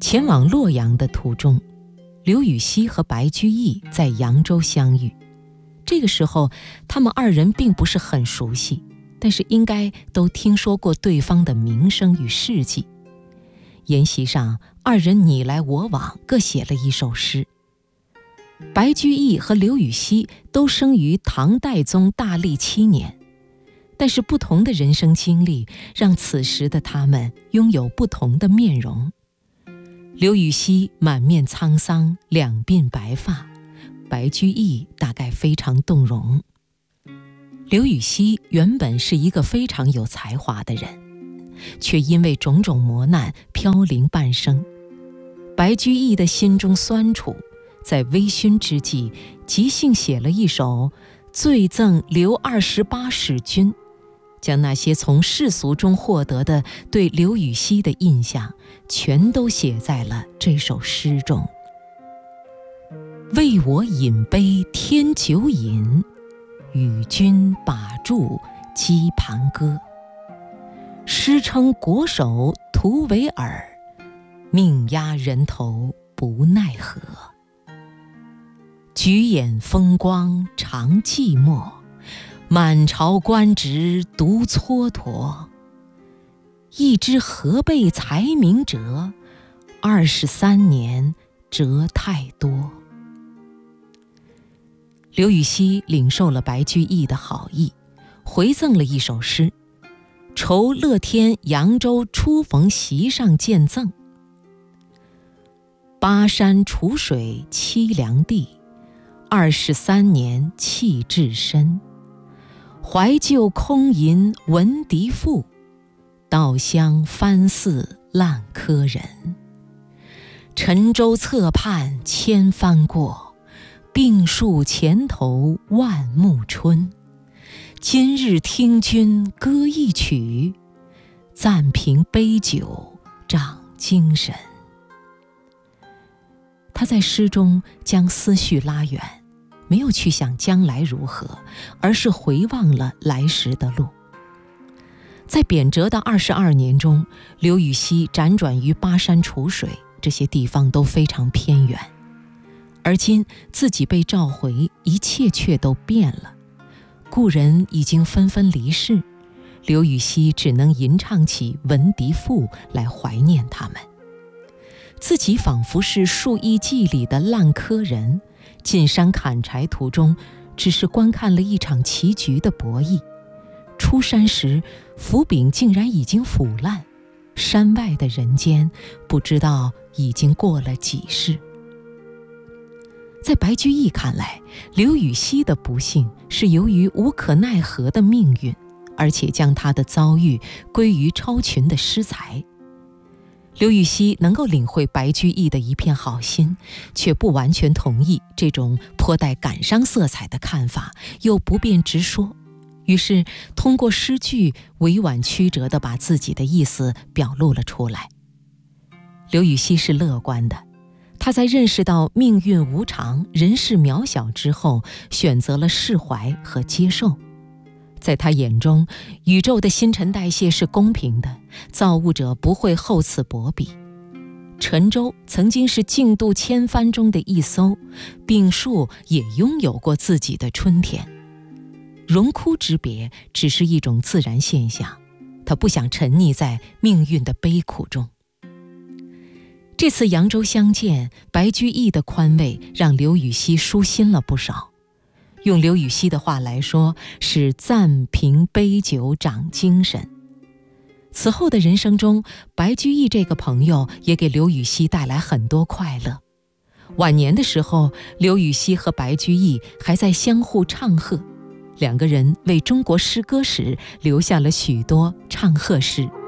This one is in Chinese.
前往洛阳的途中，刘禹锡和白居易在扬州相遇。这个时候，他们二人并不是很熟悉，但是应该都听说过对方的名声与事迹。宴席上，二人你来我往，各写了一首诗。白居易和刘禹锡都生于唐代宗大历7年，但是不同的人生经历让此时的他们拥有不同的面容。刘禹锡满面沧桑，两鬓白发，白居易大概非常动容。刘禹锡原本是一个非常有才华的人，却因为种种磨难飘零半生。白居易的心中酸楚，在微醺之际即兴写了一首《醉赠刘28使君》，将那些从世俗中获得的对刘禹锡的印象全都写在了这首诗中。为我饮杯添酒饮，与君把箸击盘歌。诗称国手徒为尔，命压人头不奈何。举眼风光常寂寞，满朝官职独蹉跎。一知何辈才名折，23年折太多。刘禹锡领受了白居易的好意，回赠了一首诗，酬乐天扬州初逢席上见赠。巴山楚水凄凉地，23年弃置身。怀旧空吟闻笛赋，稻香翻似烂柯人。沉舟侧畔千帆过，病树前头万木春。今日听君歌一曲，暂凭杯酒长精神。他在诗中将思绪拉远，没有去想将来如何，而是回望了来时的路。在贬谪的22年中，刘禹锡辗转于巴山楚水，这些地方都非常偏远。而今自己被召回，一切却都变了。故人已经纷纷离世，刘禹锡只能吟唱起《闻笛赋》来怀念他们。自己仿佛是树艺记里的烂柯人，进山砍柴途中只是观看了一场棋局的博弈。出山时斧柄竟然已经腐烂，山外的人间不知道已经过了几世。在白居易看来，刘禹锡的不幸是由于无可奈何的命运，而且将他的遭遇归于超群的诗才。刘禹锡能够领会白居易的一片好心，却不完全同意这种颇带感伤色彩的看法，又不便直说，于是通过诗句委婉曲折地把自己的意思表露了出来。刘禹锡是乐观的，他在认识到命运无常、人事渺小之后，选择了释怀和接受。在他眼中，宇宙的新陈代谢是公平的，造物者不会厚此薄彼。沉舟曾经是竞渡千帆中的一艘，病树也拥有过自己的春天。荣枯之别只是一种自然现象，他不想沉溺在命运的悲苦中。这次扬州相见，白居易的宽慰让刘禹锡舒心了不少。用刘禹锡的话来说，是暂凭杯酒长精神。此后的人生中，白居易这个朋友也给刘禹锡带来很多快乐。晚年的时候，刘禹锡和白居易还在相互唱和，两个人为中国诗歌史留下了许多唱和诗。